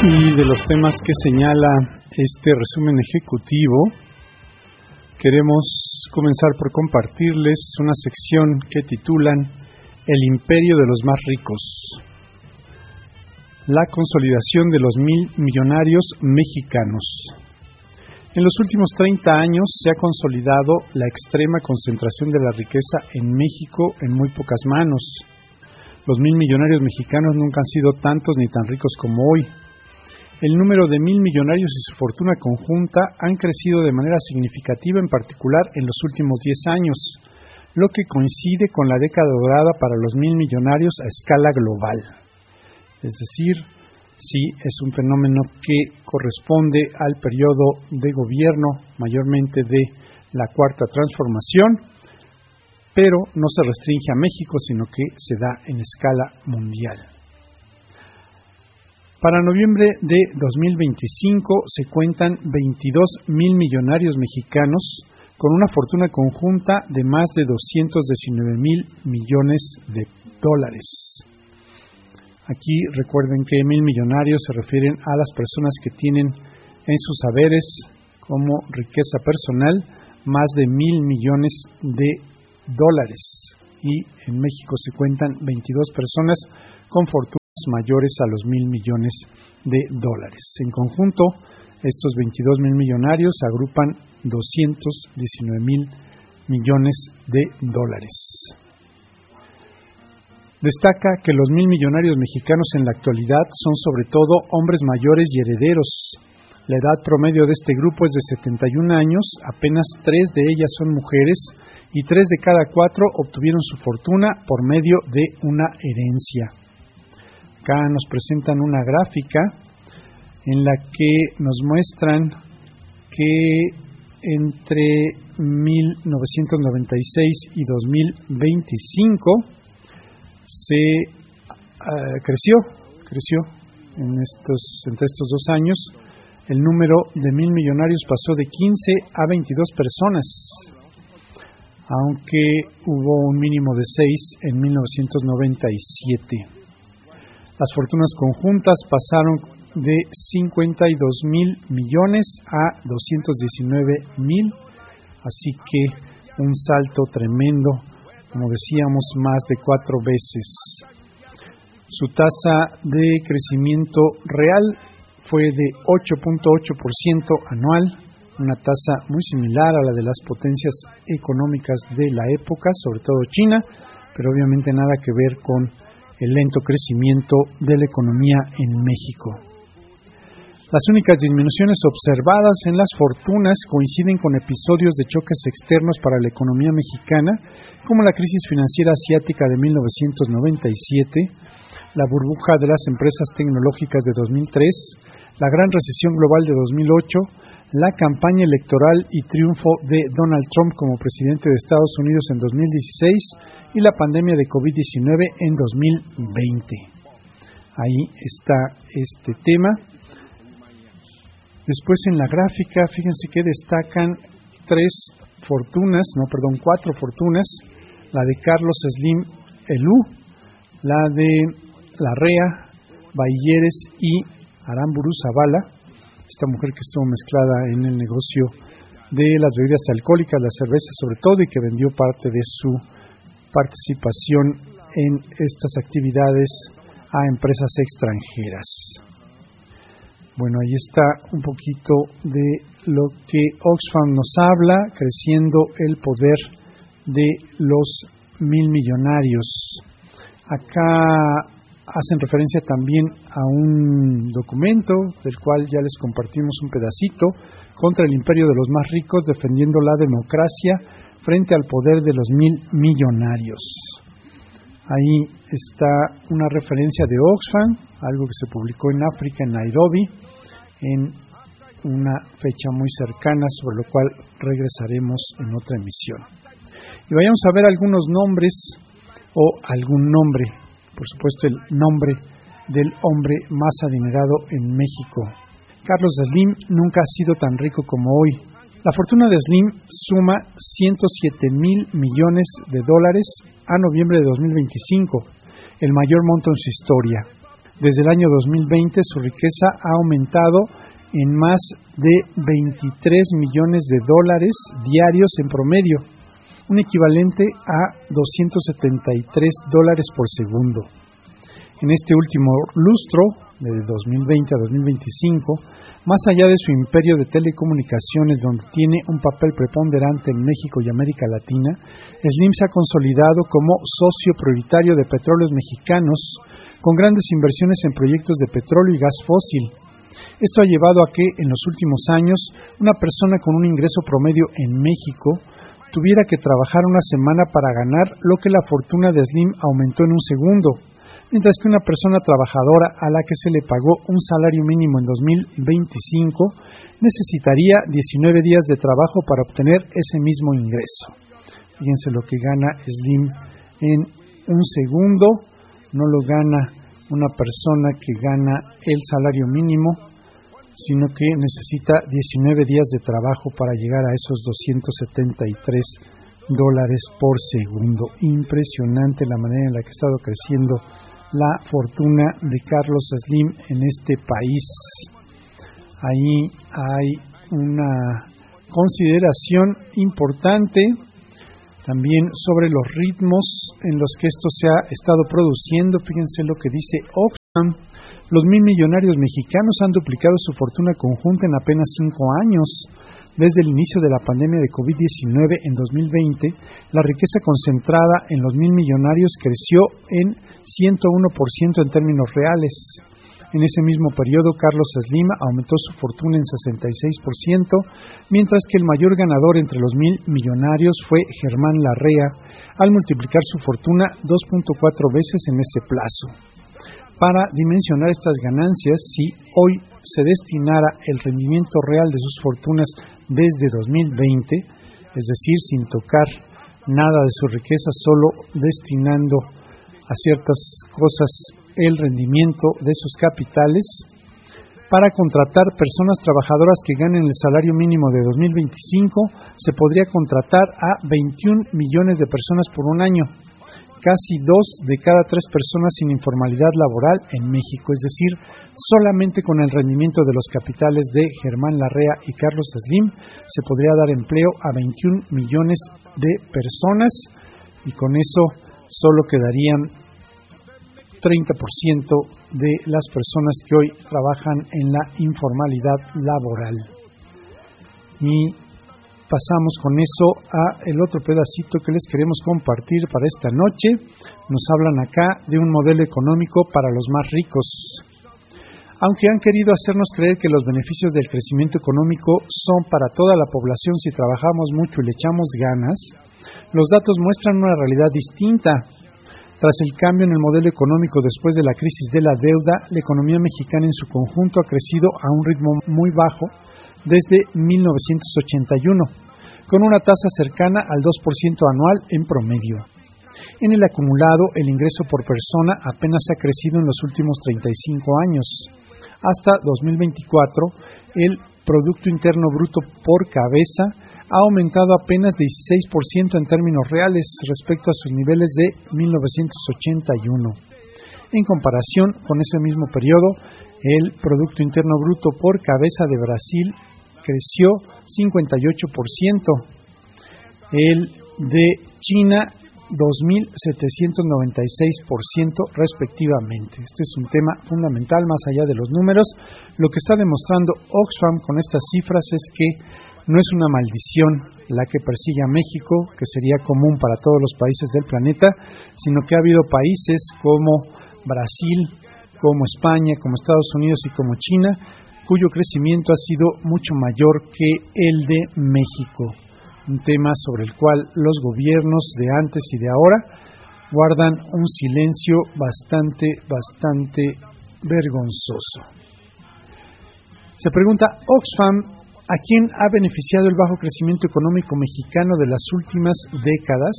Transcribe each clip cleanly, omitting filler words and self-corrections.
Y de los temas que señala este resumen ejecutivo, queremos comenzar por compartirles una sección que titulan El imperio de los más ricos. La consolidación de los 1,000 millonarios mexicanos. En los últimos 30 años se ha consolidado la extrema concentración de la riqueza en México en muy pocas manos. Los 1,000 millonarios mexicanos nunca han sido tantos ni tan ricos como hoy. El número de 1,000 millonarios y su fortuna conjunta han crecido de manera significativa, en particular en los últimos 10 años, lo que coincide con la década dorada para los 1,000 millonarios a escala global. Es decir, sí, es un fenómeno que corresponde al periodo de gobierno, mayormente de la Cuarta Transformación, pero no se restringe a México, sino que se da en escala mundial. Para noviembre de 2025 se cuentan 22,000 millonarios mexicanos con una fortuna conjunta de más de 219,000 millones de dólares. Aquí recuerden que 1,000 millonarios se refieren a las personas que tienen en sus haberes como riqueza personal más de 1,000 millones de dólares. Y en México se cuentan 22 personas con fortunas mayores a los 1,000 millones de dólares. En conjunto, estos 22,000 millonarios agrupan 219,000 millones de dólares. Destaca que los 1,000 millonarios mexicanos en la actualidad son sobre todo hombres mayores y herederos. La edad promedio de este grupo es de 71 años, apenas 3 de ellas son mujeres y 3 de cada 4 obtuvieron su fortuna por medio de una herencia. Acá nos presentan una gráfica en la que nos muestran que entre 1996 y 2025 se creció entre estos 2 años. El número de 1,000 millonarios pasó de 15 a 22 personas, aunque hubo un mínimo de 6 en 1997. Las fortunas conjuntas pasaron de 52,000 millones a 219,000, así que un salto tremendo, como decíamos, más de 4 veces. Su tasa de crecimiento real fue de 8.8% anual, una tasa muy similar a la de las potencias económicas de la época, sobre todo China, pero obviamente nada que ver con el lento crecimiento de la economía en México. Las únicas disminuciones observadas en las fortunas coinciden con episodios de choques externos para la economía mexicana, como la crisis financiera asiática de 1997, la burbuja de las empresas tecnológicas de 2003, la gran recesión global de 2008, la campaña electoral y triunfo de Donald Trump como presidente de Estados Unidos en 2016 y la pandemia de COVID-19 en 2020. Ahí está este tema. Después en la gráfica, fíjense que destacan 4 fortunas, la de Carlos Slim Elú, la de Larrea, Bailleres y Aramburu Zavala, esta mujer que estuvo mezclada en el negocio de las bebidas alcohólicas, la cerveza sobre todo, y que vendió parte de su participación en estas actividades a empresas extranjeras. Bueno, ahí está un poquito de lo que Oxfam nos habla, creciendo el poder de los 1,000 millonarios. Acá hacen referencia también a un documento del cual ya les compartimos un pedacito, contra el imperio de los más ricos, defendiendo la democracia frente al poder de los 1,000 millonarios. Ahí está una referencia de Oxfam, algo que se publicó en África, en Nairobi, en una fecha muy cercana, sobre lo cual regresaremos en otra emisión. Y vayamos a ver algunos nombres o algún nombre, por supuesto el nombre del hombre más adinerado en México. Carlos Slim nunca ha sido tan rico como hoy. La fortuna de Slim suma 107,000 millones de dólares a noviembre de 2025, el mayor monto en su historia. Desde el año 2020 su riqueza ha aumentado en más de 23 millones de dólares diarios en promedio, un equivalente a 273 dólares por segundo. En este último lustro, de 2020 a 2025, más allá de su imperio de telecomunicaciones, donde tiene un papel preponderante en México y América Latina, Slim se ha consolidado como socio prioritario de Petróleos Mexicanos, con grandes inversiones en proyectos de petróleo y gas fósil. Esto ha llevado a que, en los últimos años, una persona con un ingreso promedio en México tuviera que trabajar una semana para ganar lo que la fortuna de Slim aumentó en un segundo, mientras que una persona trabajadora a la que se le pagó un salario mínimo en 2025 necesitaría 19 días de trabajo para obtener ese mismo ingreso. Fíjense lo que gana Slim en un segundo, no lo gana una persona que gana el salario mínimo, sino que necesita 19 días de trabajo para llegar a esos 273 dólares por segundo. Impresionante la manera en la que ha estado creciendo la fortuna de Carlos Slim en este país. Ahí hay una consideración importante también sobre los ritmos en los que esto se ha estado produciendo. Fíjense lo que dice Oxfam. Los 1,000 millonarios mexicanos han duplicado su fortuna conjunta en apenas 5 años. Desde el inicio de la pandemia de COVID-19 en 2020, la riqueza concentrada en los 1,000 millonarios creció en 101% en términos reales. En ese mismo periodo, Carlos Slim aumentó su fortuna en 66%, mientras que el mayor ganador entre los 1,000 millonarios fue Germán Larrea, al multiplicar su fortuna 2.4 veces en ese plazo. Para dimensionar estas ganancias, si hoy se destinara el rendimiento real de sus fortunas desde 2020, es decir, sin tocar nada de su riqueza, solo destinando a ciertas cosas el rendimiento de sus capitales, para contratar personas trabajadoras que ganen el salario mínimo de 2025, se podría contratar a 21 millones de personas por un año, casi 2 de cada 3 personas sin informalidad laboral en México, es decir, solamente con el rendimiento de los capitales de Germán Larrea y Carlos Slim se podría dar empleo a 21 millones de personas y con eso solo quedarían 30% de las personas que hoy trabajan en la informalidad laboral. Y pasamos con eso a el otro pedacito que les queremos compartir para esta noche. Nos hablan acá de un modelo económico para los más ricos. Aunque han querido hacernos creer que los beneficios del crecimiento económico son para toda la población si trabajamos mucho y le echamos ganas, los datos muestran una realidad distinta. Tras el cambio en el modelo económico después de la crisis de la deuda, la economía mexicana en su conjunto ha crecido a un ritmo muy bajo desde 1981, con una tasa cercana al 2% anual en promedio. En el acumulado, el ingreso por persona apenas ha crecido en los últimos 35 años. Hasta 2024, el Producto Interno Bruto por cabeza ha aumentado apenas 16% en términos reales respecto a sus niveles de 1981. En comparación con ese mismo periodo, el Producto Interno Bruto por cabeza de Brasil creció 58%, el de China 2.796% respectivamente. Este es un tema fundamental más allá de los números. Lo que está demostrando Oxfam con estas cifras es que no es una maldición la que persigue a México, que sería común para todos los países del planeta, sino que ha habido países como Brasil, como España, como Estados Unidos y como China, cuyo crecimiento ha sido mucho mayor que el de México. Un tema sobre el cual los gobiernos de antes y de ahora guardan un silencio bastante vergonzoso. Se pregunta Oxfam, ¿a quién ha beneficiado el bajo crecimiento económico mexicano de las últimas décadas?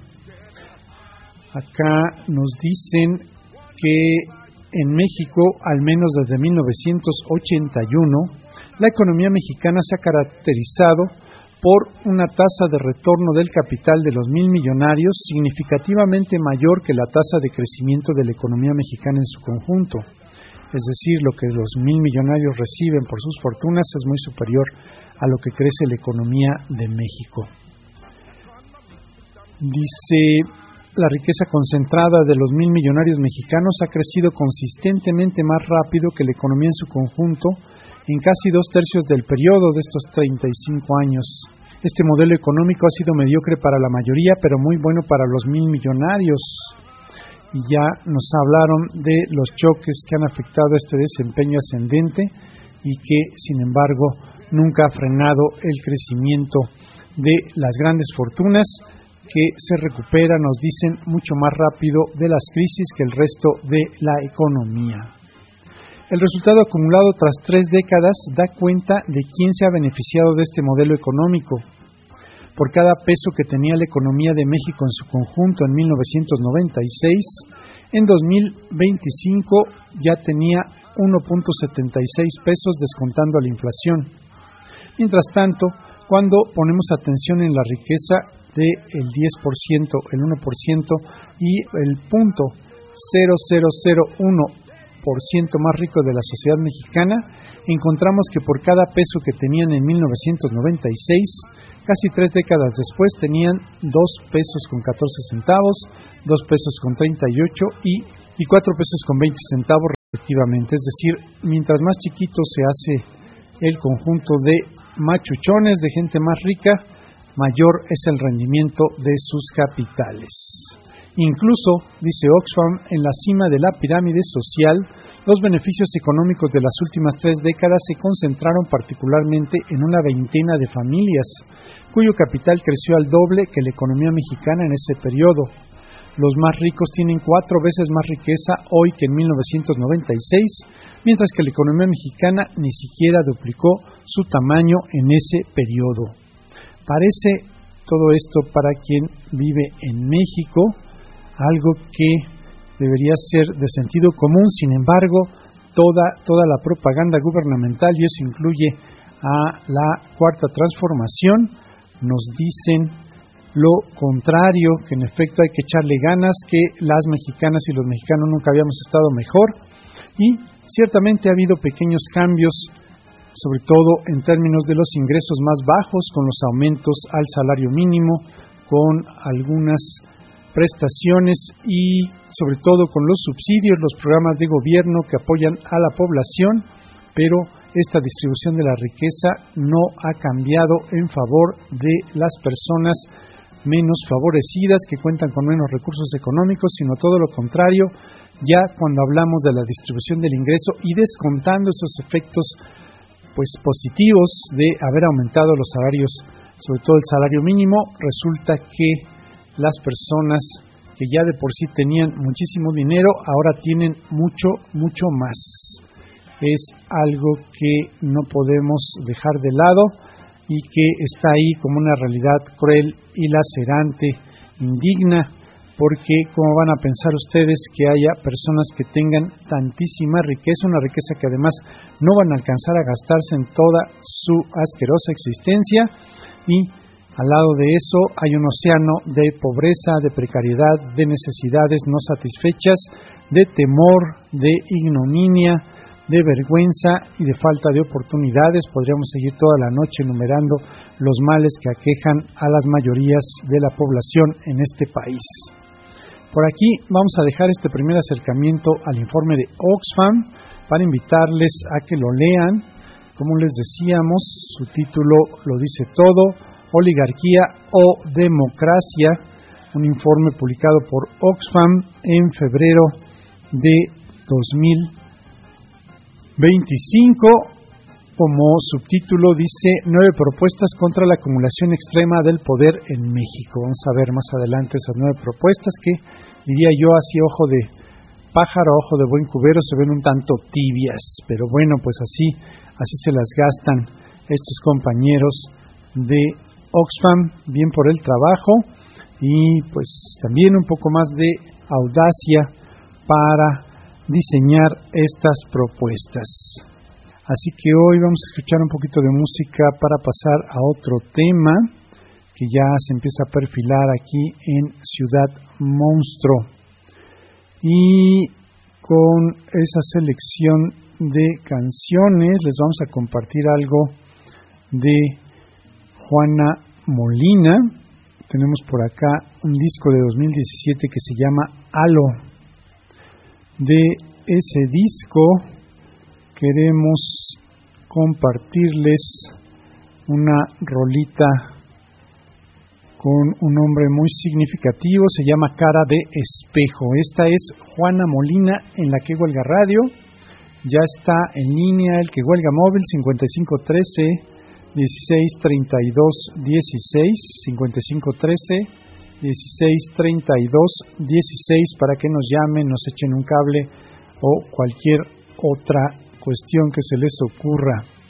Acá nos dicen que en México, al menos desde 1981, la economía mexicana se ha caracterizado por una tasa de retorno del capital de los 1,000 millonarios significativamente mayor que la tasa de crecimiento de la economía mexicana en su conjunto. es decir, lo que los 1,000 millonarios reciben por sus fortunas es muy superior a lo que crece la economía de México. Dice, la riqueza concentrada de los 1,000 millonarios mexicanos ha crecido consistentemente más rápido que la economía en su conjunto en casi 2/3 del periodo de estos 35 años. Este modelo económico ha sido mediocre para la mayoría, pero muy bueno para los 1,000 millonarios. Y ya nos hablaron de los choques que han afectado este desempeño ascendente y que, sin embargo, nunca ha frenado el crecimiento de las grandes fortunas, que se recupera, nos dicen, mucho más rápido de las crisis que el resto de la economía. El resultado acumulado tras 3 décadas da cuenta de quién se ha beneficiado de este modelo económico. Por cada peso que tenía la economía de México en su conjunto en 1996, en 2025 ya tenía 1.76 pesos descontando a la inflación. Mientras tanto, cuando ponemos atención en la riqueza del 10%, el 1% y el 0.0001% más rico de la sociedad mexicana, encontramos que por cada peso que tenían en 1996, casi 3 décadas después tenían 2 pesos con 14 centavos, 2 pesos con 38 y 4 pesos con 20 centavos respectivamente. Es decir, mientras más chiquito se hace el conjunto de machuchones, de gente más rica, mayor es el rendimiento de sus capitales. Incluso, dice Oxfam, en la cima de la pirámide social, los beneficios económicos de las últimas 3 décadas se concentraron particularmente en una veintena de familias, cuyo capital creció al doble que la economía mexicana en ese periodo. Los más ricos tienen 4 veces más riqueza hoy que en 1996, mientras que la economía mexicana ni siquiera duplicó su tamaño en ese periodo. Parece todo esto para quien vive en México algo que debería ser de sentido común. Sin embargo, toda la propaganda gubernamental, y eso incluye a la Cuarta Transformación, nos dicen lo contrario, que en efecto hay que echarle ganas, que las mexicanas y los mexicanos nunca habíamos estado mejor, y ciertamente ha habido pequeños cambios, sobre todo en términos de los ingresos más bajos, con los aumentos al salario mínimo, con algunas prestaciones y sobre todo con los subsidios, los programas de gobierno que apoyan a la población, pero esta distribución de la riqueza no ha cambiado en favor de las personas menos favorecidas, que cuentan con menos recursos económicos, sino todo lo contrario. Ya cuando hablamos de la distribución del ingreso y descontando esos efectos positivos de haber aumentado los salarios, sobre todo el salario mínimo, resulta que las personas que ya de por sí tenían muchísimo dinero, ahora tienen mucho más. Es algo que no podemos dejar de lado y que está ahí como una realidad cruel y lacerante, indigna, porque ¿cómo van a pensar ustedes que haya personas que tengan tantísima riqueza, una riqueza que además no van a alcanzar a gastarse en toda su asquerosa existencia? Y al lado de eso hay un océano de pobreza, de precariedad, de necesidades no satisfechas, de temor, de ignominia, de vergüenza y de falta de oportunidades. Podríamos seguir toda la noche enumerando los males que aquejan a las mayorías de la población en este país. Por aquí vamos a dejar este primer acercamiento al informe de Oxfam para invitarles a que lo lean. Como les decíamos, su título lo dice todo: Oligarquía o Democracia, un informe publicado por Oxfam en febrero de 2025. Como subtítulo dice 9 propuestas contra la acumulación extrema del poder en México. Vamos a ver más adelante esas 9 propuestas que, diría yo, así ojo de pájaro, ojo de buen cubero, se ven un tanto tibias, pero bueno, pues así se las gastan estos compañeros de Oxfam, bien por el trabajo y pues también un poco más de audacia para diseñar estas propuestas. Así que hoy vamos a escuchar un poquito de música para pasar a otro tema que ya se empieza a perfilar aquí en Ciudad Monstruo. Y con esa selección de canciones. Les vamos a compartir algo de Juana Molina. Tenemos por acá un disco de 2017 que se llama Halo. De ese disco queremos compartirles una rolita con un nombre muy significativo, se llama Cara de Espejo. Esta es Juana Molina en La Que Huelga Radio. Ya está en línea el Que Huelga móvil 5513 1632 16 5513 1632 16 para que nos llamen, nos echen un cable o cualquier otra cuestión que se les ocurra.